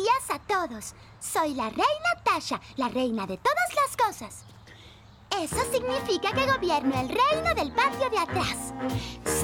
días a todos. Soy la reina Tasha, la reina de todas las cosas. Eso significa que gobierno el reino del patio de atrás.